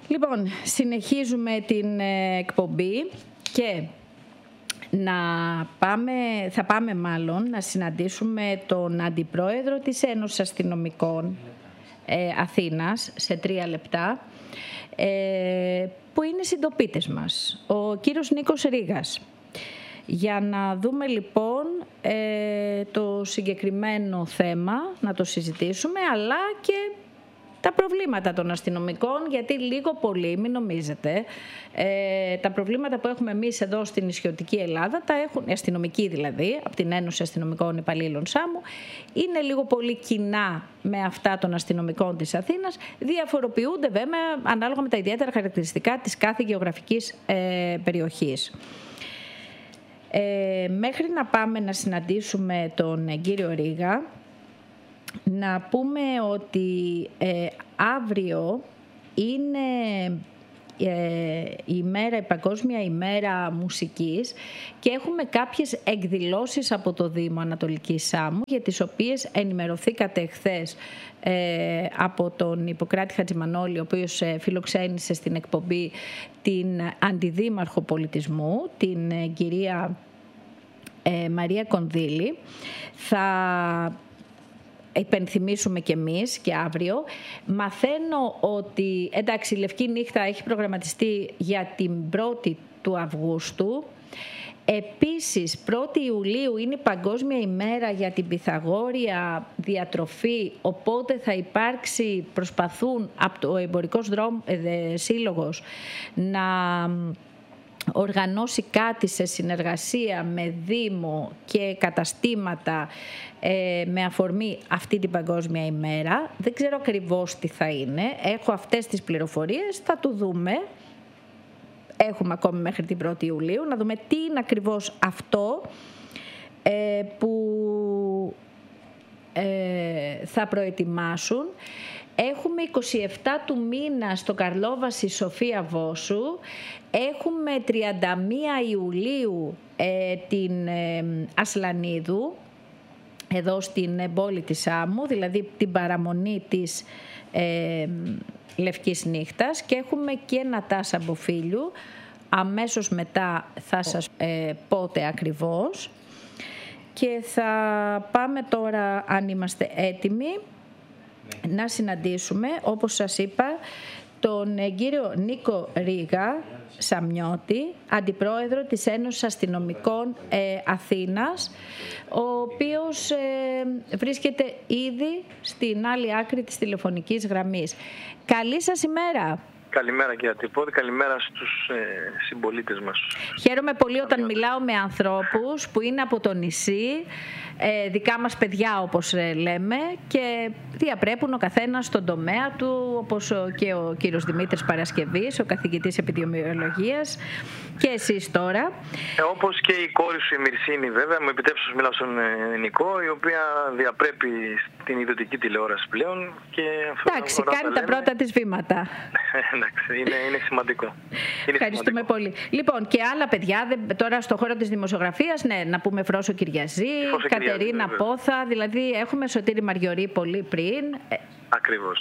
Λοιπόν, συνεχίζουμε την εκπομπή και θα πάμε να συναντήσουμε τον Αντιπρόεδρο της Ένωσης Αστυνομικών Αθήνας σε 3 λεπτά, που είναι συντοπίτες μας, ο κύριος Νίκος Ρήγας. Για να δούμε λοιπόν το συγκεκριμένο θέμα, να το συζητήσουμε, αλλά και τα προβλήματα των αστυνομικών, γιατί λίγο πολύ, μην νομίζετε, τα προβλήματα που έχουμε εμείς εδώ στην νησιωτική Ελλάδα, τα έχουν, αστυνομικοί δηλαδή, από την Ένωση Αστυνομικών Υπαλλήλων Σάμου, είναι λίγο πολύ κοινά με αυτά των αστυνομικών της Αθήνας, διαφοροποιούνται βέβαια ανάλογα με τα ιδιαίτερα χαρακτηριστικά της κάθε γεωγραφικής περιοχής. Μέχρι να πάμε να συναντήσουμε τον κύριο Ρήγα, να πούμε ότι αύριο είναι η Παγκόσμια ημέρα μουσικής και έχουμε κάποιες εκδηλώσεις από το Δήμο Ανατολικής Σάμου, για τις οποίες ενημερωθήκατε χθες από τον Ιπποκράτη Χατζημανόλη, ο οποίος φιλοξένησε στην εκπομπή την Αντιδήμαρχο Πολιτισμού, την κυρία Μαρία Κονδύλη. Θα υπενθυμίσουμε και εμείς και αύριο. Μαθαίνω ότι, εντάξει, η Λευκή Νύχτα έχει προγραμματιστεί για την 1η του Αυγούστου. Επίσης, 1η Ιουλίου είναι η Παγκόσμια ημέρα για την Πυθαγόρια διατροφή, οπότε θα υπάρξει, προσπαθούν από το Εμπορικός Σύλλογος να οργανώσει κάτι σε συνεργασία με Δήμο και καταστήματα με αφορμή αυτή την Παγκόσμια ημέρα. Δεν ξέρω ακριβώς τι θα είναι. Έχω αυτές τις πληροφορίες, θα το δούμε. Έχουμε ακόμη μέχρι την 1η Ιουλίου να δούμε τι είναι ακριβώς αυτό που θα προετοιμάσουν. Έχουμε 27 του μήνα στο Καρλόβαση Σοφία Βόσου. Έχουμε 31 Ιουλίου την Ασλανίδου, εδώ στην πόλη της Σάμου, δηλαδή την παραμονή της Λευκής Νύχτας. Και έχουμε και Νατάσα Μποφίλιου. Αμέσως μετά θα σας πότε ακριβώς. Και θα πάμε τώρα, αν είμαστε έτοιμοι, να συναντήσουμε, όπως σας είπα, τον κύριο Νίκο Ρήγα Σαμιώτη, Αντιπρόεδρο της Ένωσης Αστυνομικών Αθήνας, ο οποίος βρίσκεται ήδη στην άλλη άκρη της τηλεφωνικής γραμμής. Καλή σας ημέρα. Καλημέρα κύριε Τυπώδη, καλημέρα στους συμπολίτες μας. Χαίρομαι πολύ όταν μιλάω με ανθρώπους που είναι από το νησί, δικά μας παιδιά όπως λέμε, και διαπρέπουν ο καθένας στον τομέα του, όπως και ο κύριος Δημήτρης Παρασκευής, ο καθηγητής επιδημιολογίας, και εσείς τώρα. Όπως και η κόρη σου η Μυρσίνη, βέβαια, μου επιτρέψω να μιλάω στον Νικό, η οποία διαπρέπει στην ιδιωτική τηλεόραση πλέον. Εντάξει, κάνει τα πρώτα της βήματα. Εντάξει, είναι σημαντικό. Ευχαριστούμε πολύ. Λοιπόν, και άλλα παιδιά, τώρα στον χώρο της δημοσιογραφίας, ναι, να πούμε Φρόσο Κυριαζή, Κατερίνα Πόθα, δηλαδή έχουμε Σωτήρη Μαριωρή πολύ πριν. Ακριβώς.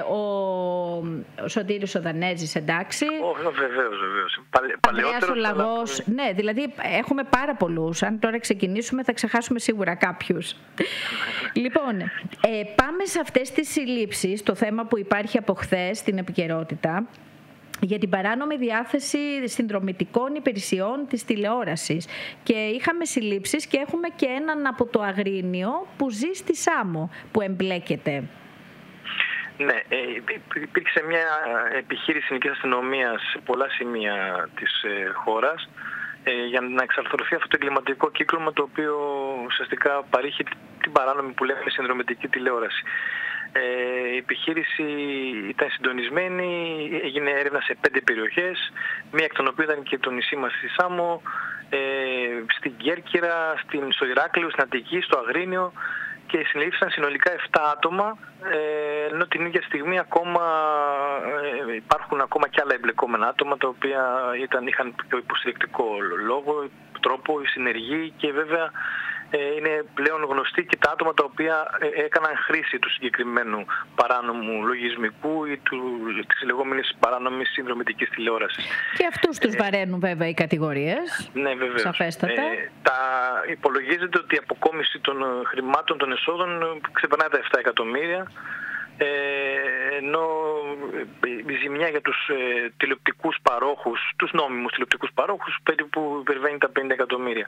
Ο Σωτήρης ο Δανέζης, εντάξει. Βεβαίως. Ανδρέας ο Λαγός. Ναι, δηλαδή έχουμε πάρα πολλούς. Αν τώρα ξεκινήσουμε θα ξεχάσουμε σίγουρα κάποιους. Λοιπόν, πάμε σε αυτές τις συλλήψεις, το θέμα που υπάρχει από χθες στην επικαιρότητα, για την παράνομη διάθεση συνδρομητικών υπηρεσιών της τηλεόρασης. Και είχαμε συλλήψεις και έχουμε και έναν από το Αγρίνιο που ζει στη Σάμο, που εμπλέκεται. Ναι, υπήρξε μια επιχείρηση εθνικής αστυνομίας σε πολλά σημεία της χώρας για να εξαρθρωθεί αυτό το εγκληματικό κύκλωμα, το οποίο ουσιαστικά παρήχει την παράνομη που λέμε συνδρομητική τηλεόραση. Η επιχείρηση ήταν συντονισμένη, έγινε έρευνα σε 5 περιοχές, μία εκ των οποίων ήταν και το νησί μας στη Σάμο, στην Κέρκυρα, στο Ηράκλειο, στην Αττική, στο Αγρίνιο, και συνελήφθησαν συνολικά 7 άτομα, ενώ την ίδια στιγμή υπάρχουν ακόμα και άλλα εμπλεκόμενα άτομα, τα οποία είχαν πιο υποστηρικτικό τρόπο, συνεργοί, και βέβαια είναι πλέον γνωστοί και τα άτομα τα οποία έκαναν χρήση του συγκεκριμένου παράνομου λογισμικού ή της λεγόμενης παράνομης συνδρομητικής τηλεόρασης. Και αυτούς τους βαραίνουν βέβαια οι κατηγορίες. Ναι, βεβαίως. Σαφέστατα. Υπολογίζεται ότι η αποκόμιση των χρημάτων των εσόδων ξεπερνάει τα 7 εκατομμύρια. Ενώ η ζημιά για τους τηλεοπτικούς παρόχους, τους νόμιμους τηλεοπτικούς παρόχους, περίπου υπερβαίνει τα 50 εκατομμύρια.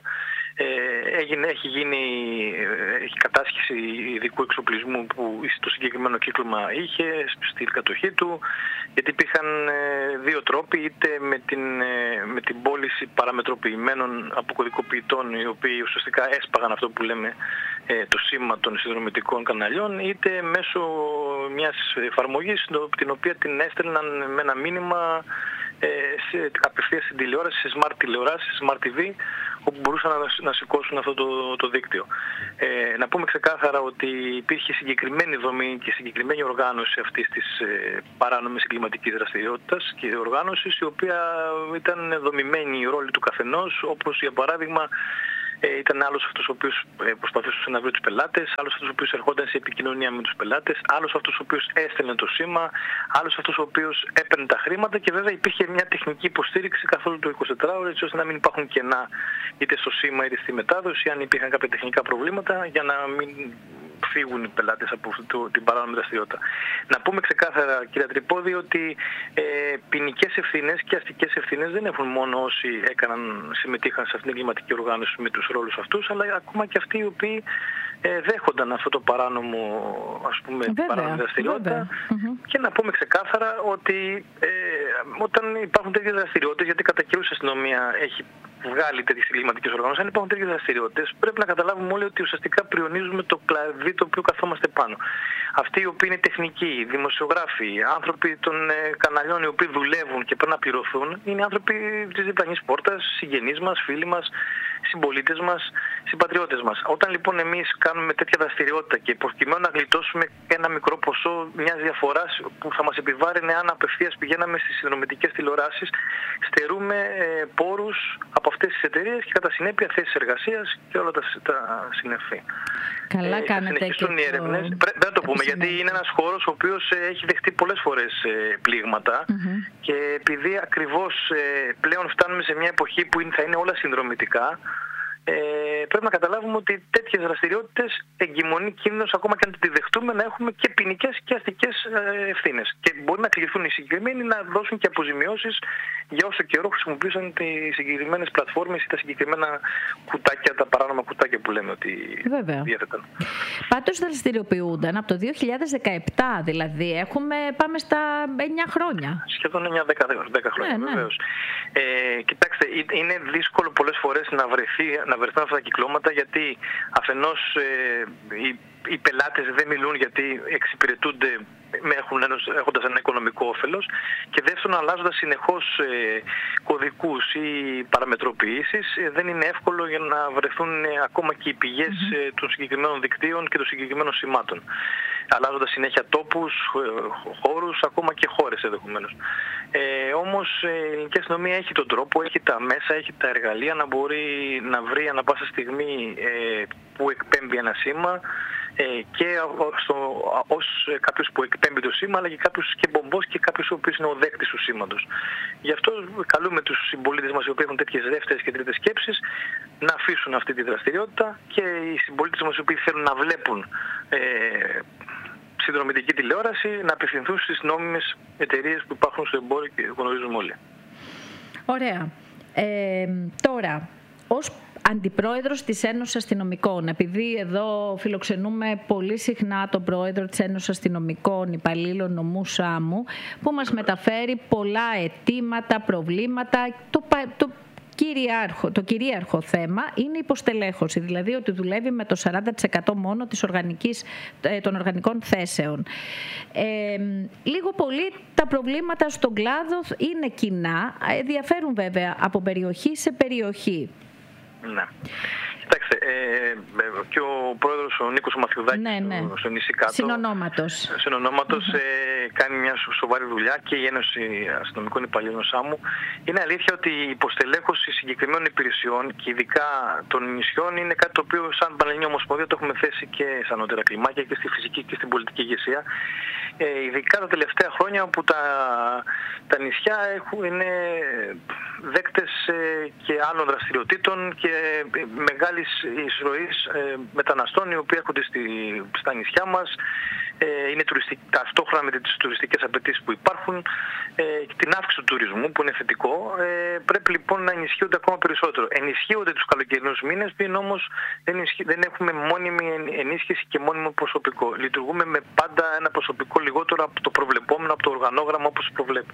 Έχει κατάσχεση ειδικού εξοπλισμού που το συγκεκριμένο κύκλωμα είχε στην κατοχή του, γιατί υπήρχαν δύο τρόποι, είτε με την πώληση παραμετροποιημένων αποκωδικοποιητών, οι οποίοι ουσιαστικά έσπαγαν αυτό που λέμε το σήμα των συνδρομητικών καναλιών, είτε μέσω μιας εφαρμογής την οποία την έστελναν με ένα μήνυμα απευθείας στην τηλεόραση, σε smart τηλεοράσεις, smart TV, όπου μπορούσαν να σηκώσουν αυτό το δίκτυο. Να πούμε ξεκάθαρα ότι υπήρχε συγκεκριμένη δομή και συγκεκριμένη οργάνωση αυτής της παράνομης εγκληματικής δραστηριότητας και οργάνωσης, η οποία ήταν δομημένη η ρόλη του καθενός, όπως για παράδειγμα ήταν άλλος αυτός ο οποίος προσπαθούσε να βρει τους πελάτες, άλλος αυτός ο οποίος ερχόταν σε επικοινωνία με τους πελάτες, άλλος αυτός ο οποίος έστελνε το σήμα, άλλος αυτός ο οποίος έπαιρνε τα χρήματα, και βέβαια υπήρχε μια τεχνική υποστήριξη καθόλου το 24ωρο, έτσι ώστε να μην υπάρχουν κενά είτε στο σήμα είτε στη μετάδοση, αν υπήρχαν κάποια τεχνικά προβλήματα, για να μην φύγουν οι πελάτες από την παράνομη δραστηριότητα. Να πούμε ξεκάθαρα, κύριε Τρυπώδη, ότι ποινικές ευθύνες και αστικές ευθύνες δεν έχουν μόνο όσοι συμμετείχαν σε αυτήν την εγκληματική οργάνωση με τους ρόλους αυτούς, αλλά ακόμα και αυτοί οι οποίοι δέχονταν αυτό το παράνομο, παράνομη δραστηριότητα. Και να πούμε ξεκάθαρα ότι όταν υπάρχουν τέτοιες δραστηριότητες, γιατί κατά καιρούς η αστυνομία έχει βγάλει τέτοιες εγκληματικές οργανώσεις, αν υπάρχουν τέτοιες δραστηριότητες, πρέπει να καταλάβουμε όλοι ότι ουσιαστικά πριονίζουμε το κλαδί το οποίο καθόμαστε πάνω. Αυτοί οι οποίοι είναι τεχνικοί, δημοσιογράφοι, άνθρωποι των καναλιών οι οποίοι δουλεύουν και πρέπει να πληρωθούν, είναι άνθρωποι της διπλανής πόρτας, συγγενείς μας, φίλοι μας, συμπολίτες μας, συμπατριώτες μας. Όταν λοιπόν εμείς κάνουμε τέτοια δραστηριότητα και προκειμένου να γλιτώσουμε ένα μικρό ποσό μιας διαφοράς που θα μας επιβάρυνε αν απευθείας πηγαίναμε στις συνδρομητικές τηλεοράσεις, στερούμε πόρους από αυτές τις εταιρείες και κατά συνέπεια θέσεις εργασίας και όλα τα συνεφή. Καλά κάνετε. Συνεχιστούν οι έρευνες. Πρέπει να το πούμε, γιατί είναι ένας χώρος ο οποίος έχει δεχτεί πολλές φορές πλήγματα, και επειδή ακριβώς πλέον φτάνουμε σε μια εποχή που θα είναι όλα συνδρομητικά, πρέπει να καταλάβουμε ότι τέτοιες δραστηριότητες εγκυμονεί κίνδυνος, ακόμα και αν τη δεχτούμε, να έχουμε και ποινικές και αστικές ευθύνες. Και μπορεί να κληθούν οι συγκεκριμένοι να δώσουν και αποζημιώσεις για όσο καιρό χρησιμοποιούσαν τις συγκεκριμένες πλατφόρμες ή τα συγκεκριμένα κουτάκια, τα παράνομα κουτάκια που λέμε ότι διέθεταν. Πάντως δραστηριοποιούνταν από το 2017, δηλαδή πάμε στα 9 χρόνια. Σχεδόν 9-10 χρόνια, βεβαίως. Κοιτάξτε, είναι δύσκολο πολλές φορές να βρεθούν αυτά τα κυκλώματα, γιατί αφενός οι πελάτες δεν μιλούν, γιατί εξυπηρετούνται έχοντας ένα οικονομικό όφελος, και δεύτερον, αλλάζοντας συνεχώς κωδικούς ή παραμετροποιήσεις, δεν είναι εύκολο για να βρεθούν ακόμα και οι πηγές των συγκεκριμένων δικτύων και των συγκεκριμένων σημάτων, αλλάζοντας συνέχεια τόπους, χώρους, ακόμα και χώρες ενδεχομένως. Όμως η ελληνική αστυνομία έχει τον τρόπο, έχει τα μέσα, έχει τα εργαλεία να μπορεί να βρει ανά πάσα στιγμή που εκπέμπει ένα σήμα, και ως κάποιος που εκπέμπει το σήμα, αλλά και κάποιος και μπομπός και κάποιος ο οποίος είναι ο δέκτης του σήματος. Γι' αυτό καλούμε τους συμπολίτες μας οι οποίοι έχουν τέτοιες δεύτερες και τρίτες σκέψεις να αφήσουν αυτή τη δραστηριότητα, και οι συμπολίτες μας οι οποίοι θέλουν να βλέπουν συνδρομητική τηλεόραση να απευθυνθούν στις νόμιμες εταιρείες που υπάρχουν στο εμπόριο και γνωρίζουμε όλοι. Ωραία. Τώρα, ως Αντιπρόεδρος της Ένωσης Αστυνομικών, επειδή εδώ φιλοξενούμε πολύ συχνά τον Πρόεδρο της Ένωσης Αστυνομικών Υπαλλήλων Νομού Σάμου, που μας μεταφέρει πολλά αιτήματα, προβλήματα, το κυρίαρχο θέμα είναι η υποστελέχωση, δηλαδή ότι δουλεύει με το 40% μόνο των οργανικών θέσεων. Λίγο πολύ τα προβλήματα στον κλάδο είναι κοινά, διαφέρουν βέβαια από περιοχή σε περιοχή. Ναι. Κοιτάξτε, και ο πρόεδρος ο Νίκος Μαθιουδάκης στο νησί κάτω, συνονόματος, κάνει μια σοβαρή δουλειά και η Ένωση Αστυνομικών Υπαλλήλων ΣΑΜΟΥ. Είναι αλήθεια ότι η υποστελέχωση συγκεκριμένων υπηρεσιών και ειδικά των νησιών είναι κάτι το οποίο σαν Πανελληνία Ομοσπονδία το έχουμε θέσει και σαν ανώτερα κλιμάκια και στη φυσική και στην πολιτική ηγεσία. Ειδικά τα τελευταία χρόνια που τα νησιά είναι δέκτες και άλλων δραστηριοτήτων και μεγάλης εισρωής μεταναστών οι οποίοι έρχονται στα νησιά μας. Είναι ταυτόχρονα με τις τουριστικές απαιτήσεις που υπάρχουν και την αύξηση του τουρισμού που είναι θετικό. Πρέπει λοιπόν να ενισχύονται ακόμα περισσότερο. Ενισχύονται τους καλοκαιρινούς μήνες, πριν όμως δεν έχουμε μόνιμη ενίσχυση και μόνιμο προσωπικό. Λειτουργούμε με πάντα ένα προσωπικό λιγότερο από το προβλεπόμενο, από το οργανόγραμμα όπως προβλέπει.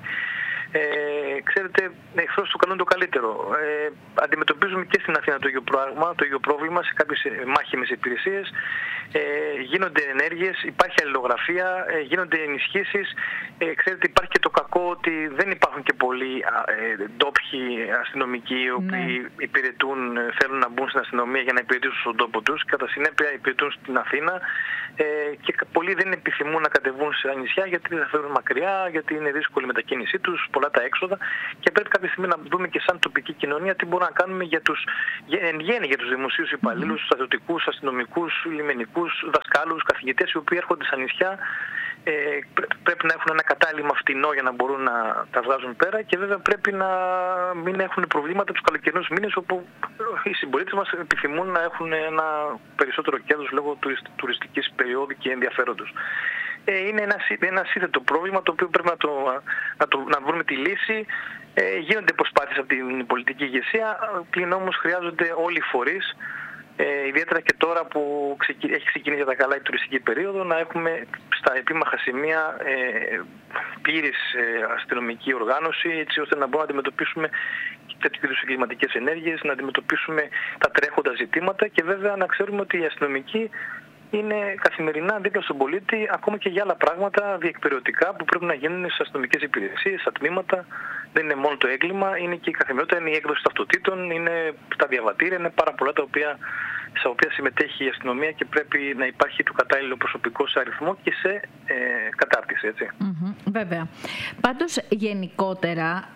Ξέρετε, εχθρός του καλούν το καλύτερο. Αντιμετωπίζουμε και στην Αθήνα το ίδιο πρόβλημα σε κάποιες μάχημες υπηρεσίες. Γίνονται ενέργειες, υπάρχει αλληλογραφία, γίνονται ενισχύσεις. Ξέρετε, υπάρχει και το κακό ότι δεν υπάρχουν και πολλοί ντόπιοι αστυνομικοί οι οποίοι υπηρετούν, θέλουν να μπουν στην αστυνομία για να υπηρετήσουν στον τόπο τους. Κατά συνέπεια υπηρετούν στην Αθήνα και πολλοί δεν επιθυμούν να κατεβούν σε νησιά γιατί θα φέρουν μακριά, γιατί είναι δύσκολη η μετακίνησή τους, πολλά τα έξοδα και πρέπει κάποια στιγμή να δούμε και σαν τοπική κοινωνία τι μπορούμε να κάνουμε εν γέννη για τους δημοσίους υπαλλήλους, στρατιωτικούς, αστυνομικούς, λιμενικούς, δασκάλους, καθηγητές οι οποίοι έρχονται στα νησιά. Πρέπει να έχουν ένα κατάλημα φτηνό για να μπορούν να τα βγάζουν πέρα και βέβαια πρέπει να μην έχουν προβλήματα τους καλοκαιρινούς μήνες όπου οι συμπολίτες μας επιθυμούν να έχουν ένα περισσότερο κέρδος λόγω τουριστικής περίοδου και ενδιαφέροντος. Είναι ένα σύνθετο πρόβλημα το οποίο πρέπει να βρούμε τη λύση. Γίνονται προσπάθειες από την πολιτική ηγεσία, πλην όμως χρειάζονται όλοι οι φορείς. Ιδιαίτερα και τώρα που έχει ξεκινήσει για τα καλά η τουριστική περίοδο, να έχουμε στα επίμαχα σημεία πλήρης αστυνομική οργάνωση, έτσι ώστε να μπορούμε να αντιμετωπίσουμε τέτοιου είδους εγκληματικές ενέργειες, να αντιμετωπίσουμε τα τρέχοντα ζητήματα και βέβαια να ξέρουμε ότι οι αστυνομικοί είναι καθημερινά δίπλα στον πολίτη, ακόμα και για άλλα πράγματα διεκπεριωτικά που πρέπει να γίνουν στις αστυνομικές υπηρεσίες, στα τμήματα. Δεν είναι μόνο το έγκλημα, είναι και η καθημερινότητα, είναι η έκδοση ταυτοτήτων, είναι τα διαβατήρια, είναι πάρα πολλά στα οποία συμμετέχει η αστυνομία και πρέπει να υπάρχει το κατάλληλο προσωπικό σε αριθμό και σε κατάρτιση. Έτσι. Βέβαια. Πάντως γενικότερα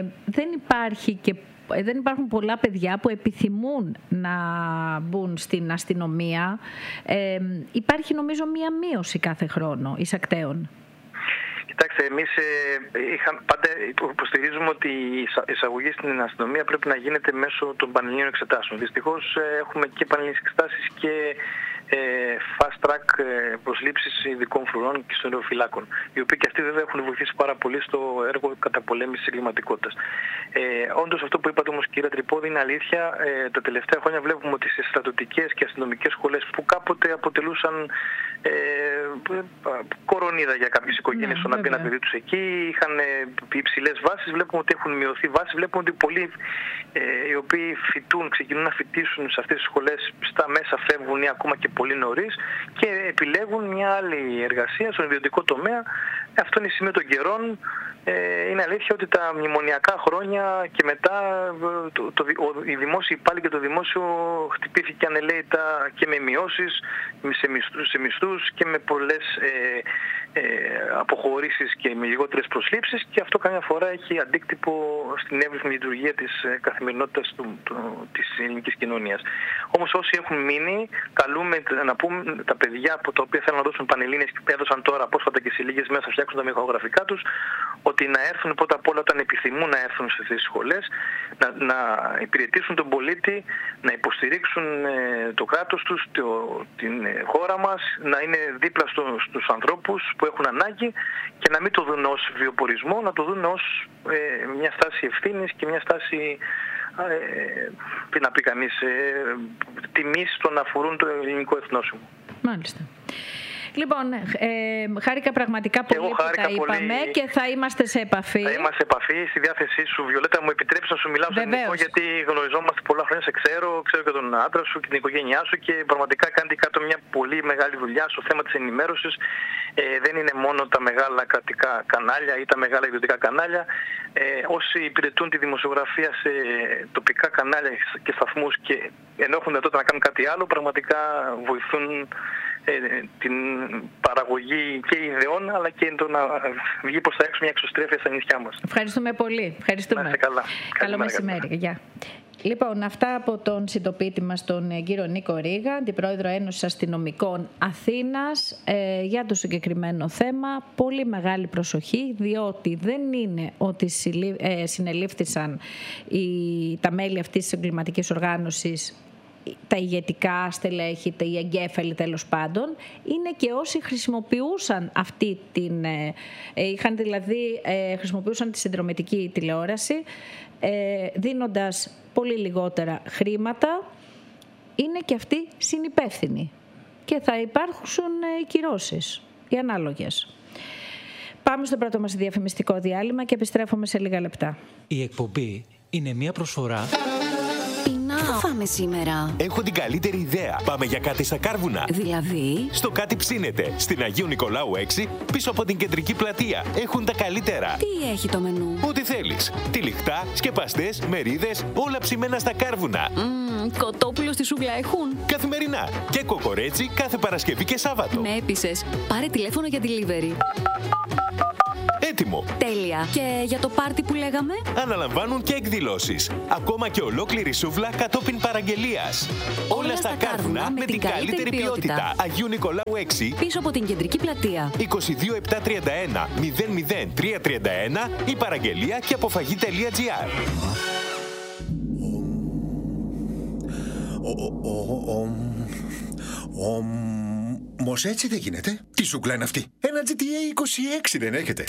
δεν υπάρχουν πολλά παιδιά που επιθυμούν να μπουν στην αστυνομία. Υπάρχει νομίζω μία μείωση κάθε χρόνο εισακτέων. Κοιτάξτε, εμείς πάντα υποστηρίζουμε ότι η εισαγωγή στην αστυνομία πρέπει να γίνεται μέσω των πανελληνίων εξετάσεων. Δυστυχώς έχουμε και πανελληνίες εξετάσεις και fast track προσλήψεις ειδικών φρουρών και σωριοφυλάκων, οι οποίοι και αυτοί βέβαια έχουν βοηθήσει πάρα πολύ στο έργο καταπολέμησης της εγκληματικότητας. Όντως αυτό που είπατε όμως κύριε Τρυπώδη είναι αλήθεια. Τα τελευταία χρόνια βλέπουμε ότι σε στρατιωτικές και αστυνομικές σχολές που κάποτε αποτελούσαν κορονίδα για κάποιες οικογένειες στο να μπει ένα παιδί τους εκεί, είχαν υψηλές βάσεις, βλέπουμε ότι έχουν μειωθεί βάσεις, βλέπουμε ότι πολλοί οι οποίοι ξεκινούν να φοιτήσουν σε αυτές τις σχολές στα μέσα φεύγουν ή ακόμα και πολύ νωρίς και επιλέγουν μια άλλη εργασία στον ιδιωτικό τομέα. Αυτό είναι η σημεία των καιρών. Είναι αλήθεια ότι τα μνημονιακά χρόνια και μετά οι δημόσιοι υπάλληλοι και το δημόσιο χτυπήθηκε ανελαίητα και με μειώσεις σε μισθούς και με πολλές αποχωρήσεις και με λιγότερες προσλήψεις και αυτό καμιά φορά έχει αντίκτυπο στην εύρυθμη λειτουργία της καθημερινότητας της ελληνικής κοινωνίας. Όμως όσοι έχουν μείνει, καλούμε να πούμε τα παιδιά από τα οποία θέλουν να δώσουν πανελλήνιες και έδωσαν τώρα απόσφατα και σε λίγες μέρες να φτιάξουν τα μηχανογραφικά τους, ότι να έρθουν πρώτα απ' όλα όταν επιθυμούν να έρθουν σε αυτές τις σχολές, να υπηρετήσουν τον πολίτη, να υποστηρίξουν το κράτος τους, την χώρα μας, να είναι δίπλα στους ανθρώπους που έχουν ανάγκη και να μην το δουν ως βιοπορισμό, να το δουν ως μια στάση ευθύνης και μια στάση τι να πει κανείς, τιμής στο να αφορούν το ελληνικό εθνόσημο. Μάλιστα. Λοιπόν, χάρηκα πραγματικά πολύ που τα είπαμε και θα είμαστε σε επαφή. Θα είμαστε σε επαφή, στη διάθεσή σου. Βιολέτα, μου επιτρέψεις να σου μιλάω στο ελληνικό, γιατί γνωριζόμαστε πολλά χρόνια, ξέρω και τον άντρα σου και την οικογένειά σου και πραγματικά κάνετε κάτω μια πολύ μεγάλη δουλειά στο θέμα της ενημέρωσης. Δεν είναι μόνο τα μεγάλα κρατικά κανάλια ή τα μεγάλα ιδιωτικά κανάλια. Όσοι υπηρετούν τη δημοσιογραφία σε τοπικά κανάλια και σταθμούς και ενώ έχουν τότε να κάνουν κάτι άλλο, πραγματικά βοηθούν την παραγωγή και ιδεών, αλλά και το να βγει προς τα έξω μια εξωστρέφεια στα νησιά μας. Ευχαριστούμε πολύ. Ευχαριστούμε. Να είστε καλά. Καλό μεσημέρι. Γεια. Λοιπόν, αυτά από τον συντοπίτη μας, τον κύριο Νίκο Ρίγα, αντιπρόεδρο Ένωσης Αστυνομικών Αθήνας, για το συγκεκριμένο θέμα. Πολύ μεγάλη προσοχή, διότι δεν είναι ότι συνελήφθησαν τα μέλη αυτής της εγκληματικής οργάνωσης, τα ηγετικά στελέχη, οι εγκέφαλοι τέλος πάντων, είναι και όσοι χρησιμοποιούσαν αυτή την... χρησιμοποιούσαν τη συνδρομητική τηλεόραση, δίνοντας πολύ λιγότερα χρήματα, είναι και αυτοί συνυπεύθυνοι και θα υπάρχουν οι κυρώσεις, οι ανάλογες. Πάμε στο πρώτο μας διαφημιστικό διάλειμμα και επιστρέφουμε σε λίγα λεπτά. Η εκπομπή είναι μια προσφορά... Τι θα φάμε σήμερα? Έχω την καλύτερη ιδέα. Πάμε για κάτι στα Κάρβουνα. Δηλαδή? Στο Κάτι Ψήνεται, στην Αγίου Νικολάου 6, πίσω από την κεντρική πλατεία. Έχουν τα καλύτερα. Τι έχει το μενού? Ό,τι θέλεις. Τυλιχτά, σκεπαστές, μερίδες, όλα ψημένα στα Κάρβουνα. Κοτόπουλο στη σούβλα έχουν? Καθημερινά. Και κοκορέτσι κάθε Παρασκευή και Σάββατο. Με έπεισες. Πάρε τηλέφωνο για delivery. Έτοιμο. Τέλεια. Και για το πάρτι που λέγαμε? Αναλαμβάνουν και εκδηλώσεις. Ακόμα και ολόκληρη σούβλα κατόπιν παραγγελίας. Όλα στα Κάρβουνα με την καλύτερη ποιότητα. Αγίου Νικολάου 6. Πίσω από την κεντρική πλατεία. 22731 00331 ή παραγγελία και αποφαγή.gr. Όμως έτσι δεν γίνεται. Τι σούκλα είναι αυτή? Ένα GTA 26 δεν έχετε?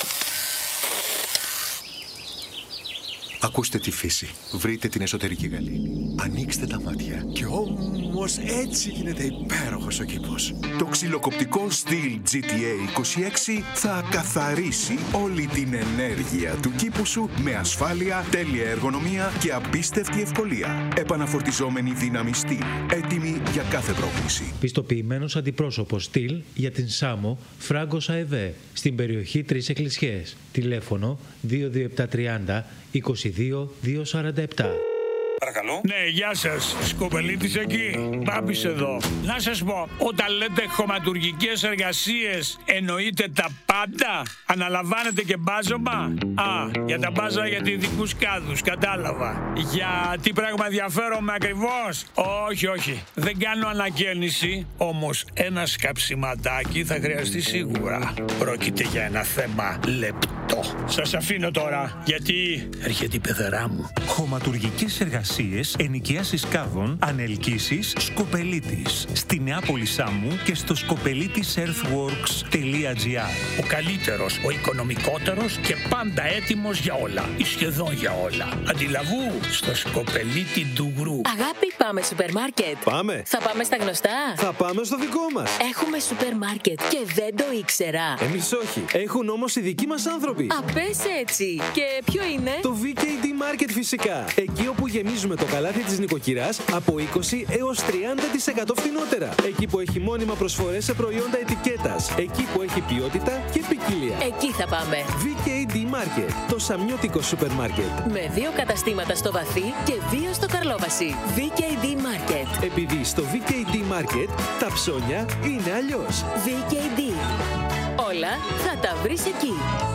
Ακούστε τη φύση. Βρείτε την εσωτερική γαλήνη. Ανοίξτε τα μάτια. Και όμως έτσι γίνεται υπέροχος ο κήπος. Το ξυλοκοπτικό Stihl GTA 26 θα καθαρίσει όλη την ενέργεια του κήπου σου με ασφάλεια, τέλεια εργονομία και απίστευτη ευκολία. Επαναφορτιζόμενη δύναμη Stihl. Έτοιμη για κάθε πρόκληση. Πιστοποιημένος αντιπρόσωπος Stihl για την Σάμο Φράγκος ΑΕΒ στην περιοχή 3 Εκκλησιές. Τηλέφωνο 22730 22-247. Παρακαλώ. Ναι, γεια σας. Σκοπελίτης εκεί. Μπάμπης εδώ. Να σας πω, όταν λέτε χωματουργικές εργασίες, εννοείτε τα πάντα? Αναλαμβάνετε και μπάζωμα? Για τα μπάζα για ειδικούς κάδους, κατάλαβα. Για τι πράγμα ενδιαφέρομαι ακριβώς? Όχι. Δεν κάνω ανακαίνιση, όμως ένα σκαψιματάκι θα χρειαστεί σίγουρα. Πρόκειται για ένα θέμα λεπτό. Σας αφήνω τώρα, γιατί έρχεται η πεθερά μου. Χωματουργικές εργασίες, ενοικίασης κάδων, ανελκύσεις, Σκοπελίτης. Στη Νεάπολη Σάμου και στο skopelitisEarthworks.gr. Ο καλύτερος, ο οικονομικότερος και πάντα έτοιμος για όλα. Ή σχεδόν για όλα. Αντιλαβού στο Σκοπελίτη Ντουγρού. Αγάπη, πάμε σούπερ μάρκετ. Πάμε. Θα πάμε στα γνωστά. Θα πάμε στο δικό μας. Έχουμε σούπερ μάρκετ και δεν το ήξερα. Εμείς όχι. Έχουν όμως οι δικοί μας άνθρωποι. Πες έτσι. Και ποιο είναι? Το VKD Market φυσικά. Εκεί όπου γεμίζουμε το καλάθι της νοικοκυράς από 20 έως 30% φθηνότερα. Εκεί που έχει μόνιμα προσφορές σε προϊόντα ετικέτας. Εκεί που έχει ποιότητα και ποικιλία. Εκεί θα πάμε. VKD Market. Το σαμιώτικο σούπερ μάρκετ. Με 2 καταστήματα στο Βαθύ και 2 στο Καρλόβαση. VKD Market. Επειδή στο VKD Market τα ψώνια είναι αλλιώς. VKD. Όλα θα τα βρεις εκεί.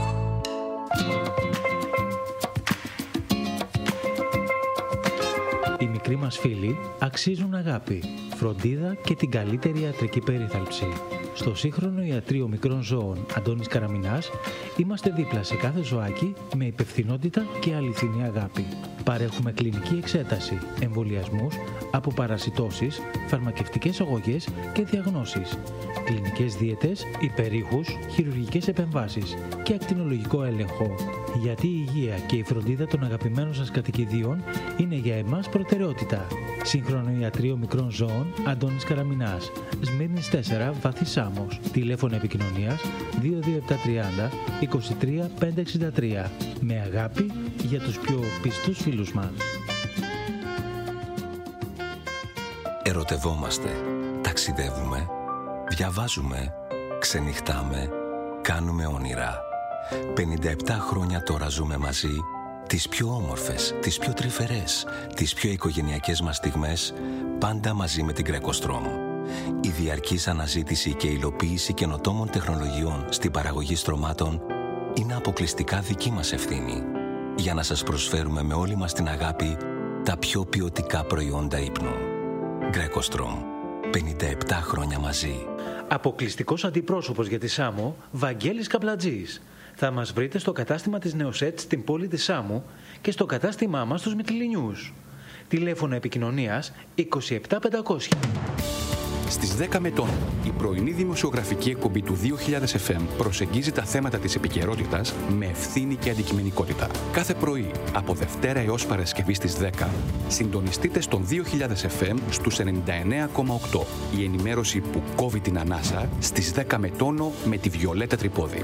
Οι μικροί μας φίλοι αξίζουν αγάπη, φροντίδα και την καλύτερη ιατρική περίθαλψη. Στο σύγχρονο ιατρείο μικρών ζώων Αντώνης Καραμινάς είμαστε δίπλα σε κάθε ζωάκι με υπευθυνότητα και αληθινή αγάπη. Παρέχουμε κλινική εξέταση, εμβολιασμούς, αποπαρασιτώσεις, φαρμακευτικές αγωγές και διαγνώσεις, κλινικές δίαιτες, υπερήχους, χειρουργικές επεμβάσεις και ακτινολογικό έλεγχο. Γιατί η υγεία και η φροντίδα των αγαπημένων σας κατοικιδίων είναι για εμάς προτεραιότητα. Σύγχρονο ιατρείο μικρών ζώων Αντώνης Καραμινάς, Σμύρνης 4, Βαθύ Σάμος. Τηλέφωνο επικοινωνίας 22730 23 563. Με αγάπη για τους πιο πιστούς φίλους μας. Ερωτευόμαστε, ταξιδεύουμε, διαβάζουμε, ξενυχτάμε, κάνουμε όνειρα. 57 χρόνια τώρα ζούμε μαζί τις πιο όμορφες, τις πιο τρυφερές, τις πιο οικογενειακές μας στιγμές, πάντα μαζί με την Greco Strom. Η διαρκής αναζήτηση και υλοποίηση καινοτόμων τεχνολογιών στην παραγωγή στρωμάτων είναι αποκλειστικά δική μας ευθύνη, για να σας προσφέρουμε με όλη μας την αγάπη τα πιο ποιοτικά προϊόντα ύπνου. Greco-Strom. 57 χρόνια μαζί. Αποκλειστικός αντιπρόσωπος για τη Σάμο, Βαγγέλης Καπλατζής. Θα μας βρείτε στο κατάστημα της Νεοσέτ στην πόλη της Σάμου και στο κατάστημά μας στους Μυτιληνιούς. Τηλέφωνο επικοινωνίας 27500. Στις 10 Μετών, η πρωινή δημοσιογραφική εκπομπή του 2000 FM προσεγγίζει τα θέματα της επικαιρότητας με ευθύνη και αντικειμενικότητα. Κάθε πρωί, από Δευτέρα έως Παρασκευή στις 10, συντονιστείτε στον 2000 FM στους 99,8. Η ενημέρωση που κόβει την ανάσα στις 10 Μετώνο με τη Βιολέτα Τρυπόδη.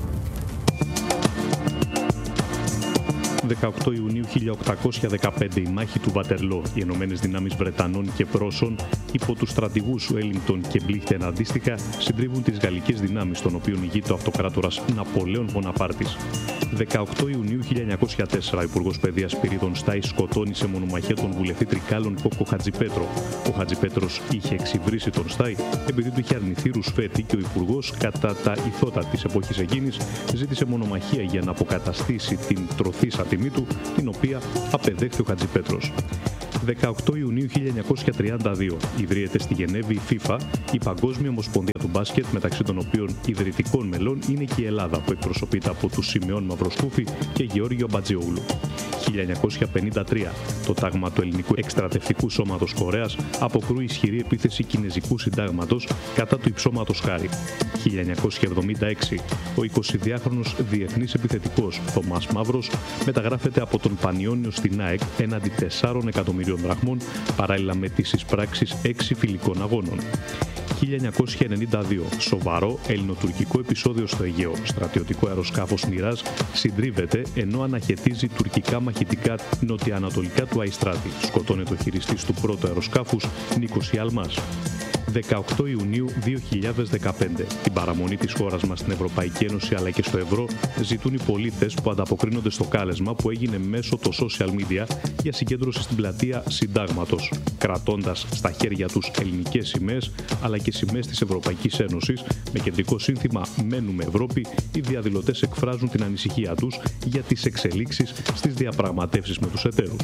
18 Ιουνίου 1815 η μάχη του Βατερλό. Οι Ενωμένες Δυνάμεις Βρετανών και Πρώσων υπό τους στρατηγούς Ουέλινγκτον και Μπλίχτεν αντίστοιχα συντρίβουν τις γαλλικές δυνάμεις, των οποίων ηγείται ο αυτοκράτορας Ναπολέων Βοναπάρτης. 18 Ιουνίου 1904 ο Υπουργός Παιδείας Σπυρίδων Στάης σκοτώνει σε μονομαχία τον βουλευτή Τρικάλων Κόκο Χατζιπέτρο. Ο Χατζιπέτρος είχε εξυβρίσει τον Στάη επειδή του είχε αρνηθεί ρουσφέτη και ο Υπουργός, κατά τα ηθότα της εποχής εκείνης, ζήτησε μονομαχία για να αποκαταστήσει την τροθήσα τιμή του, την οποία απεδέχθη ο Χατζιπέτρος. 18 Ιουνίου 1932 ιδρύεται στη Γενέβη η FIFA, η Παγκόσμια Ομοσπονδία του Μπάσκετ, μεταξύ των οποίων ιδρυτικών μελών είναι και η Ελλάδα, που εκπροσωπείται από τους Σιμεών Μαυροσκούφη και Γεώργιο Μπατζιόγλου. 1953 το τάγμα του Ελληνικού Εκστρατευτικού Σώματος Κορέας αποκρούει ισχυρή επίθεση Κινεζικού Συντάγματος κατά του υψώματος Χάρη. 1976 ο 22χρονος διεθνής επιθετικός Θωμάς Μαύρος μεταγράφεται από τον Πανιόνιο στην ΑΕΚ έναντι 4 εκατομμυρίων δραχμών, παράλληλα με τις εισπράξεις 6 φιλικών αγώνων. 1992 σοβαρό ελληνοτουρκικό επεισόδιο στο Αιγαίο. Στρατιωτικό αεροσκάφος Μιράζ συντρίβεται ενώ αναχαιτίζει τουρκικά μαχητικά νοτιοανατολικά του Αϊστράτη. Σκοτώνεται ο χειριστής του πρώτου αεροσκάφους Νίκος Ιαλμάς. 18 Ιουνίου 2015. Την παραμονή της χώρας μας στην Ευρωπαϊκή Ένωση αλλά και στο ευρώ ζητούν οι πολίτες που ανταποκρίνονται στο κάλεσμα που έγινε μέσω των social media για συγκέντρωση στην πλατεία Συντάγματος, κρατώντας στα χέρια τους ελληνικές σημαίες αλλά και σημαίες της Ευρωπαϊκής Ένωσης με κεντρικό σύνθημα «Μένουμε Ευρώπη». Οι διαδηλωτές εκφράζουν την ανησυχία τους για τις εξελίξεις στις διαπραγματεύσεις με τους εταίρους.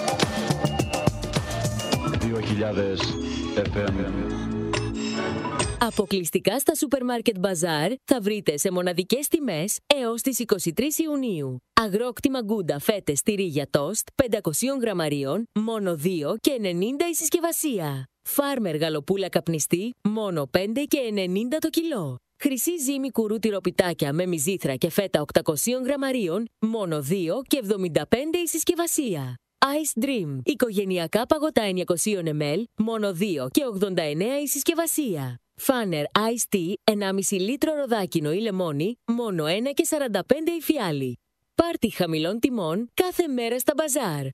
2000 FM. Αποκλειστικά στα Σούπερ Μάρκετ Μπαζάρ θα βρείτε σε μοναδικές τιμές έως τις 23 Ιουνίου. Αγρόκτημα Γκούντα φέτες τυρί για τόστ 500 γραμμαρίων, μόνο 2 και 90 η συσκευασία. Φάρμερ γαλοπούλα καπνιστή, μόνο 5 και 90 το κιλό. Χρυσή ζύμη κουρού τυροπιτάκια με μυζήθρα και φέτα 800 γραμμαρίων, μόνο 2 και 75 η συσκευασία. Ice Dream, οικογενειακά παγωτά 900 ml, μόνο 2 και 89 η συσκευασία. Φάνερ Ice Tea, 1,5 λίτρο ροδάκινο ή λεμόνι, μόνο 1 και 45 η φιάλη. Πάρτι χαμηλών τιμών κάθε μέρα στα μπαζάρ.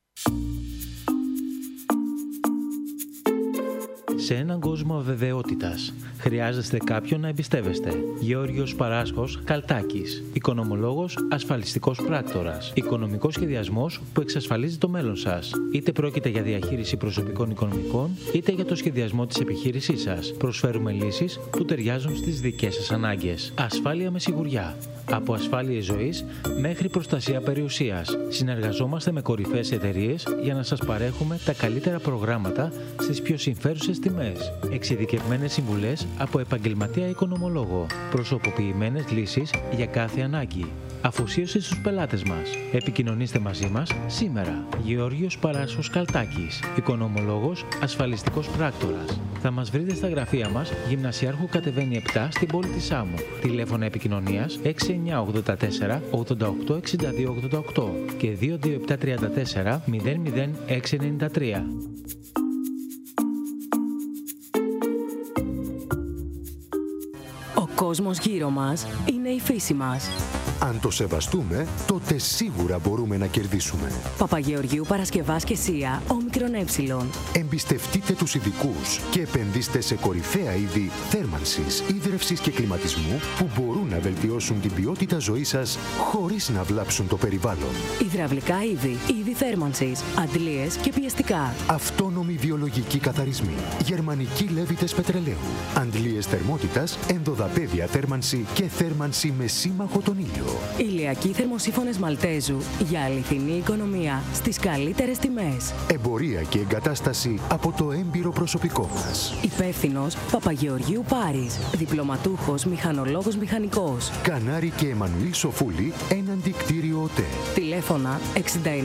Σε έναν κόσμο αβεβαιότητας, χρειάζεστε κάποιον να εμπιστεύεστε. Γεώργιος Παράσχος Καλτάκης. Οικονομολόγος, ασφαλιστικός πράκτορας. Οικονομικός σχεδιασμός που εξασφαλίζει το μέλλον σας. Είτε πρόκειται για διαχείριση προσωπικών οικονομικών, είτε για το σχεδιασμό της επιχείρησής σας. Προσφέρουμε λύσεις που ταιριάζουν στις δικές σας ανάγκες. Ασφάλεια με σιγουριά. Από ασφάλειες ζωής μέχρι προστασία περιουσίας. Συνεργαζόμαστε με κορυφαίες εταιρείες για να σας παρέχουμε τα καλύτερα προγράμματα στις πιο συμφέρουσες τιμές. Εξειδικευμένες συμβουλές από επαγγελματία οικονομολόγο. Προσωποποιημένες λύσεις για κάθε ανάγκη. Αφοσίωση στους πελάτες μας. Επικοινωνήστε μαζί μας σήμερα. Γεώργιος Παράσχος Καλτάκης. Οικονομολόγος, ασφαλιστικός πράκτορας. Θα μας βρείτε στα γραφεία μας, Γυμνασιάρχου κατεβαίνει 7 στην πόλη της Σάμου. Τηλέφωνα επικοινωνίας 6984 88 62 88 και 22734 00693. Ο κόσμος γύρω μας είναι η φύση μας. Αν το σεβαστούμε, τότε σίγουρα μπορούμε να κερδίσουμε. Παπαγεωργίου Παρασκευάς και Σία, όμικρον ε. Εμπιστευτείτε τους ειδικούς και επενδύστε σε κορυφαία είδη θέρμανσης, ίδρευσης και κλιματισμού που μπορούν να βελτιώσουν την ποιότητα ζωής σας χωρίς να βλάψουν το περιβάλλον. Υδραυλικά είδη θέρμανσης, αντλίες και πιεστικά. Αυτόνομοι βιολογικοί καθαρισμοί, γερμανικοί λέβητες πετρελαίου, αντλίες θερμότητας, ενδοδαπέδια θέρμανση και θέρμανση με σύμμαχο τον ήλιο. Ηλιακοί θερμοσύφωνες Μαλτέζου για αληθινή οικονομία στις καλύτερες τιμές. Εμπορία και εγκατάσταση από το έμπειρο προσωπικό μας. Υπεύθυνος Παπαγεωργίου Πάρης, διπλωματούχος μηχανολόγος μηχανικός. Κανάρη και Εμμανουήλ Σοφούλη, έναντι κτίριο ΟΤΕ. Τηλέφωνα 6974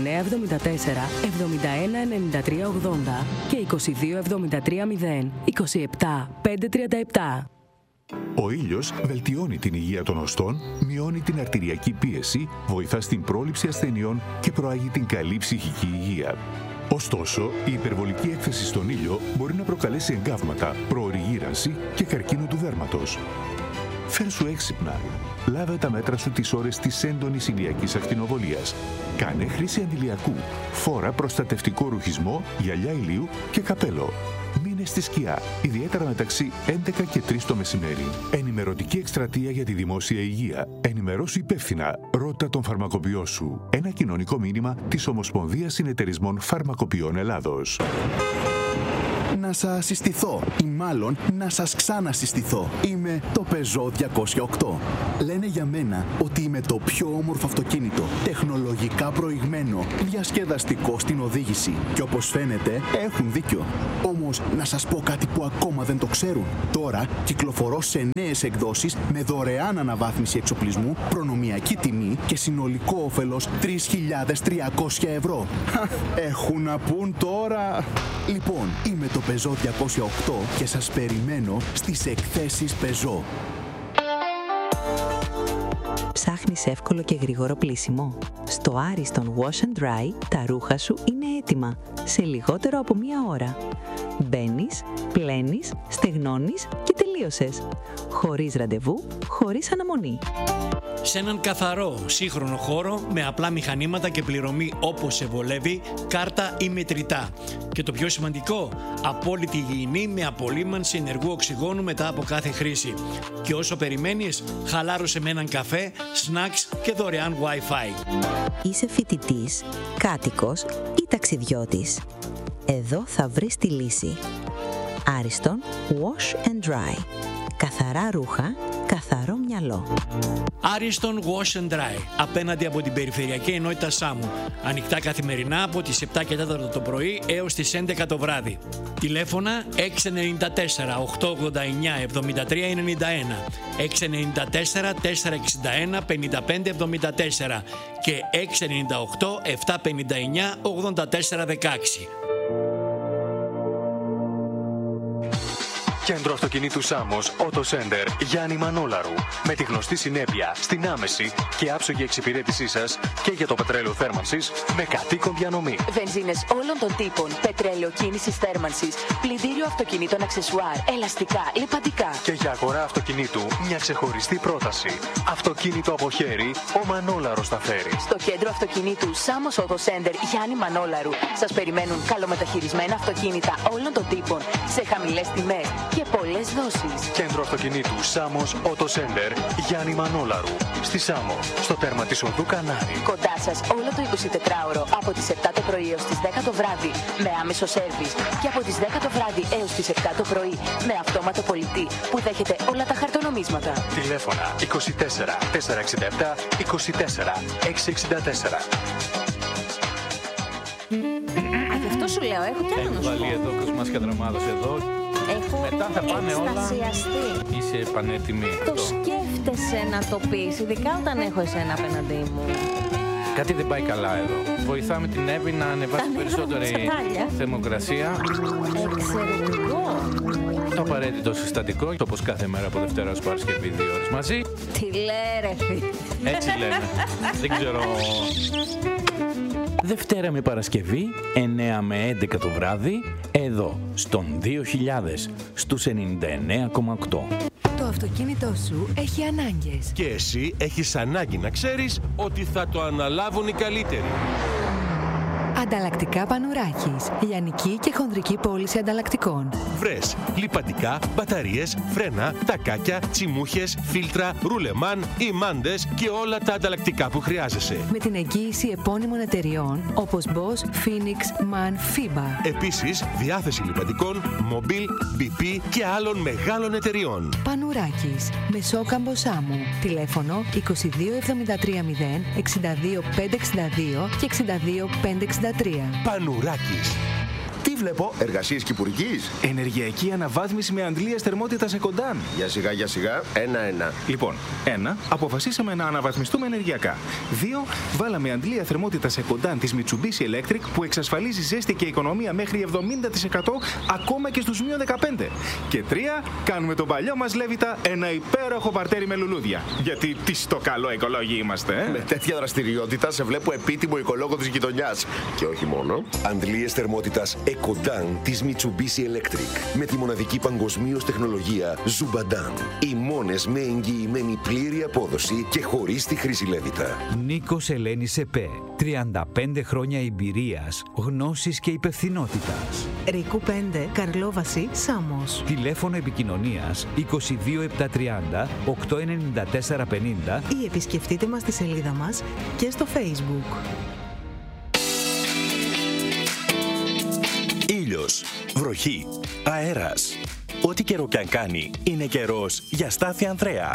71 93 80 και 22 73 0 27 537. Ο ήλιος βελτιώνει την υγεία των οστών, μειώνει την αρτηριακή πίεση, βοηθά στην πρόληψη ασθενειών και προάγει την καλή ψυχική υγεία. Ωστόσο, η υπερβολική έκθεση στον ήλιο μπορεί να προκαλέσει εγκάβματα, προωρή γύρανση και καρκίνο του δέρματος. Φέρσου έξυπνα. Λάβε τα μέτρα σου τις ώρες της έντονης ηλιακής ακτινοβολίας. Κάνε χρήση αντιλιακού. Φόρα προστατευτικό ρουχισμό, γυαλιά ηλίου και καπέλο. Μείνε στη σκιά, ιδιαίτερα μεταξύ 11 και 3 το μεσημέρι. Ενημερωτική εκστρατεία για τη δημόσια υγεία. Ενημερώσου υπεύθυνα. Ρώτα τον φαρμακοποιό σου. Ένα κοινωνικό μήνυμα της Ομοσπονδίας Συνεταιρισμών Φαρμακοποιών Ελλάδος. Να σας συστηθώ ή μάλλον να σας ξανασυστηθώ. Είμαι το Peugeot 208. Λένε για μένα ότι είμαι το πιο όμορφο αυτοκίνητο, τεχνολογικά προηγμένο, διασκεδαστικό στην οδήγηση. Και όπως φαίνεται έχουν δίκιο. Όμως να σας πω κάτι που ακόμα δεν το ξέρουν. Τώρα κυκλοφορώ σε νέες εκδόσεις με δωρεάν αναβάθμιση εξοπλισμού, προνομιακή τιμή και συνολικό όφελος 3.300 ευρώ. Έχουν να πούν τώρα. Λοιπόν, είμαι το Peugeot 208 και σας περιμένω στις εκθέσεις Peugeot. Ψάχνεις εύκολο και γρήγορο πλύσιμο? Στο Ariston Wash and Dry τα ρούχα σου είναι έτοιμα σε λιγότερο από μία ώρα. Μπαίνεις, πλένεις, στεγνώνεις και τελείωσες. Χωρίς ραντεβού, χωρίς αναμονή. Σε έναν καθαρό, σύγχρονο χώρο με απλά μηχανήματα και πληρωμή όπως σε βολεύει, κάρτα ή μετρητά. Και το πιο σημαντικό, απόλυτη υγιεινή με απολύμανση ενεργού οξυγόνου μετά από κάθε χρήση. Και όσο περιμένεις, χαλάρωσε με έναν καφέ, snacks και δωρεάν Wi-Fi. Είσαι φοιτητής, κάτοικος ή ταξιδιώτης? Εδώ θα βρεις τη λύση. Ariston Wash and Dry. Καθαρά ρούχα, καθαρό μυαλό. Ariston Wash and Dry, απέναντι από την Περιφερειακή Ενότητα Σάμου. Ανοιχτά καθημερινά από τις 7 και 4 το πρωί έως τις 11 το βράδυ. Τηλέφωνα 694 889 7391, 694 461 5574 και 698 759 8416. Κέντρο αυτοκινήτου Σάμος, Auto Center, Γιάννη Μανόλαρου. Με τη γνωστή συνέπεια στην άμεση και άψογη εξυπηρέτησή σας και για το πετρέλαιο θέρμανσης με κατοίκον διανομή. Βενζίνες όλων των τύπων, πετρέλαιο κίνησης θέρμανσης, πλυντήριο αυτοκινήτων αξεσουάρ, ελαστικά, λιπαντικά. Και για αγορά αυτοκινήτου μια ξεχωριστή πρόταση. Αυτοκίνητο από χέρι, ο Μανόλαρος τα φέρει. Στο κέντρο αυτοκινήτου Σάμος Auto Center, Γιάννη Μανόλαρου, σας περιμένουν καλομεταχειρισμένα αυτοκίνητα όλων των τύπων σε χαμηλές τιμές και πολλές δόσεις. Κέντρο αυτοκινήτου Σάμος Auto Center, Γιάννη Μανόλαρου. Στη Σάμο, στο τέρμα της οδού Κανάρη. Κοντά σας όλο το 24ωρο από τις 7 το πρωί έως τις 10 το βράδυ με άμεσο σέρβις και από τις 10 το βράδυ έως τις 7 το πρωί με αυτόματο πολιτή που δέχεται όλα τα χαρτονομίσματα. Τηλέφωνα 24 467 24 664. Γι' αυτό σου λέω, έχω κι άλλο να σου πω. Έχει βάλει εδώ Κοσμάς Κατραμάδος εδώ. Έχω μετά θα πάνε εκστασιαστεί. Όλα. Είσαι πανέτοιμη. Το σκέφτεσαι να το πεις, ειδικά όταν έχω εσένα απέναντί μου. Κάτι δεν πάει καλά εδώ. Βοηθάμε την Εύη να ανεβάσει περισσότερη θερμοκρασία. Εξαιρετικό. Το απαραίτητο συστατικό, όπως κάθε μέρα από Δευτέρα ως Παρασκευή 2 ώρες μαζί. Τι λέει ρε φίλε. Έτσι λένε. Δεν ξέρω Δευτέρα με Παρασκευή, 9 με 11 το βράδυ, εδώ, στον 2000, στους 99,8. Το αυτοκίνητό σου έχει ανάγκες. Και εσύ έχεις ανάγκη να ξέρεις ότι θα το αναλάβουν οι καλύτεροι. Ανταλλακτικά Πανουράκης. Λιανική και χονδρική πώληση ανταλλακτικών. Βρες λιπαντικά, μπαταρίες, φρένα, τακάκια, τσιμούχες, φίλτρα, ρουλεμάν, ημάντες και όλα τα ανταλλακτικά που χρειάζεσαι. Με την εγγύηση επώνυμων εταιριών όπως Bosch, Phoenix, MAN, FIBA. Επίσης, διάθεση λιπαντικών, Mobil, BP και άλλων μεγάλων εταιριών. Πανουράκης. Μεσόκαμπο Σάμου. Τηλέφωνο 22730 62562 και 62563. Πανουράκης. Τι βλέπω, εργασίες κυπουρικής. Ενεργειακή αναβάθμιση με αντλίες θερμότητας Εκοντάν. Για σιγά, ένα-ένα. Λοιπόν, 1. Αποφασίσαμε να αναβαθμιστούμε ενεργειακά. 2. Βάλαμε αντλία θερμότητας Εκοντάν της Mitsubishi Electric που εξασφαλίζει ζέστη και οικονομία μέχρι 70% ακόμα και στους -15. Και 3. Κάνουμε τον παλιό μας Λέβητα ένα υπέροχο παρτέρι με λουλούδια. Γιατί τι στο καλό οικολόγοι είμαστε, Με τέτοια δραστηριότητα σε βλέπω επίτιμο οικολόγο της γειτονιάς. Και όχι μόνο. Αντλίες θερμότητας Εκοντάν της Mitsubishi Electric με τη μοναδική παγκοσμίως τεχνολογία Zubadan. Οι μόνες με εγγυημένη πλήρη απόδοση και χωρίς τη χρήση Λέβητα. Νίκος Ελένης ΕΠΕ. 35 χρόνια εμπειρίας, γνώσης και υπευθυνότητας. Ρίκου 5, Καρλόβαση, Σάμος. Τηλέφωνο επικοινωνίας 22730 89450 ή επισκεφτείτε μας στη σελίδα μας και στο Facebook. Ήλιος, βροχή, αέρας. Ό,τι καιρό κι αν κάνει, είναι καιρός για Στάθη Ανδρέα.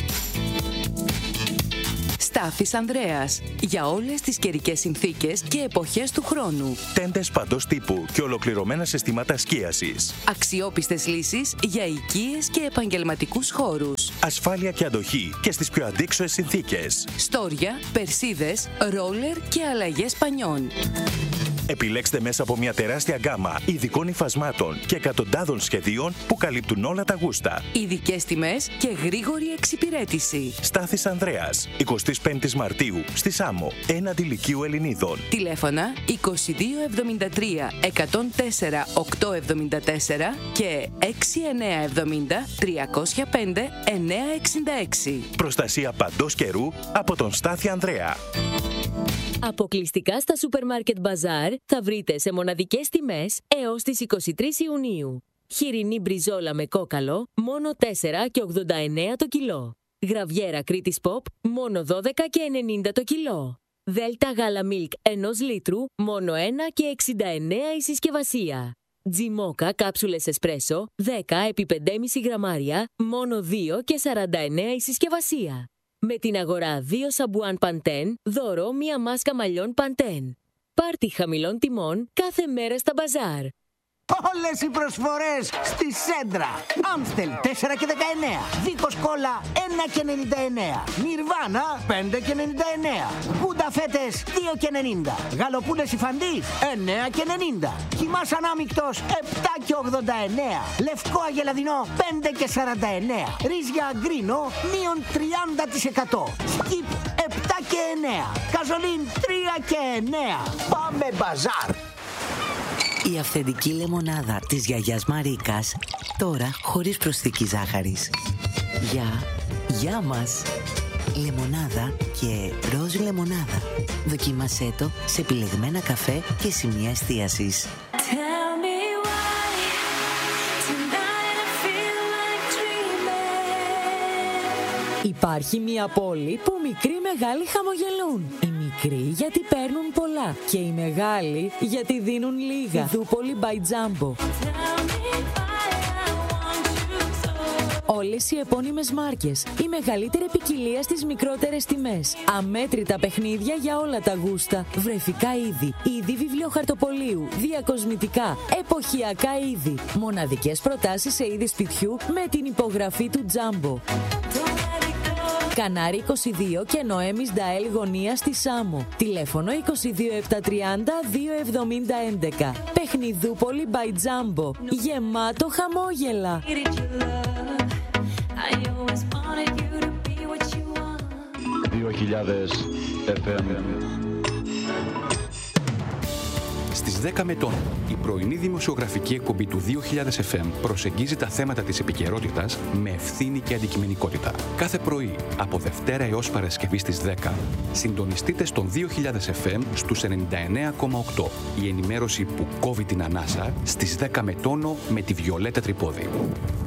Στάθης Ανδρέας. Για όλες τις καιρικές συνθήκες και εποχές του χρόνου. Τέντες παντός τύπου και ολοκληρωμένα συστήματα σκίασης. Αξιόπιστες λύσεις για οικίες και επαγγελματικούς χώρους. Ασφάλεια και αντοχή και στις πιο αντίξωες συνθήκες. Στόρια, περσίδες, ρόλερ και αλλαγές πανιών. Επιλέξτε μέσα από μια τεράστια γκάμα ειδικών υφασμάτων και εκατοντάδων σχεδίων που καλύπτουν όλα τα γούστα. Ειδικές τιμές και γρήγορη εξυπηρέτηση. Στάθης Ανδρέας, 25 Μαρτίου, στη Σάμο, έναντι Λυκείου Ελληνίδων. Τηλέφωνα 2273 104 874 και 6970 305 966. Προστασία παντός καιρού από τον Στάθη Ανδρέα. Αποκλειστικά στα Supermarket Bazaar θα βρείτε σε μοναδικές τιμές έως τις 23 Ιουνίου. Χοιρινή μπριζόλα με κόκαλο, μόνο 4 και 89 το κιλό. Γραβιέρα Κρήτης Pop, μόνο 12 και 90 το κιλό. Δέλτα γάλα Milk 1 λίτρου, μόνο 1 και 69 η συσκευασία. Τζιμόκα κάψουλες εσπρέσο, 10 επί 5,5 γραμμάρια, μόνο 2 και 49 η συσκευασία. Με την αγορά 2 σαμπουάν Pantene, δώρο μία μάσκα μαλλιών Pantene. Πάρτι χαμηλών τιμών κάθε μέρα στα μπαζάρ. Όλες οι προσφορές στη Σέντρα. Άμστελ 4 και 19. Βίκος Κόλλα 1 και 99. Νιρβάνα 5 και 99. Κούντα φέτες 2 και 90. Γαλοπούλες υφαντής 9 και 90. Χυμάς ανάμεικτος 7 και 89. Λευκό αγελαδινό 5 και 49. Ρύζια γκρίνο μείον 30%. Σκιπ 7 και 9. Καζολίν 3 και 9. Πάμε μπαζάρ. Η αυθεντική λεμονάδα της γιαγιάς Μαρίκας, τώρα χωρίς προσθήκη ζάχαρης. Γεια μας! Λεμονάδα και ροζ λεμονάδα. Δοκίμασέ το σε επιλεγμένα καφέ και σημεία εστίασης. Υπάρχει μια πόλη που μικροί μεγάλοι χαμογελούν. Οι μικροί γιατί παίρνουν πολλά και οι μεγάλοι γιατί δίνουν λίγα. Δούπολη by Jumbo. Όλες οι επώνυμες μάρκες, η μεγαλύτερη ποικιλία στις μικρότερες τιμές, αμέτρητα παιχνίδια για όλα τα γούστα, βρεφικά είδη, είδη βιβλιοχαρτοπολίου, διακοσμητικά, εποχιακά είδη, μοναδικές προτάσεις σε είδη σπιτιού με την υπογραφή του Jumbo. Κανάρι 22 και Νοέμις Νταέλ γωνία στη Σάμο. Τηλέφωνο 22730 27011. Παιχνιδούπολη by Jumbo. Γεμάτο χαμόγελα. 2000 FM. Στις 10 με τον, η πρωινή δημοσιογραφική εκπομπή του 2000 FM προσεγγίζει τα θέματα της επικαιρότητας με ευθύνη και αντικειμενικότητα. Κάθε πρωί, από Δευτέρα έως Παρασκευή στις 10, συντονιστείτε στον 2000 FM στους 99,8. Η ενημέρωση που κόβει την ανάσα στις 10 με τόνο με τη Βιολέτα Τρυπόδη.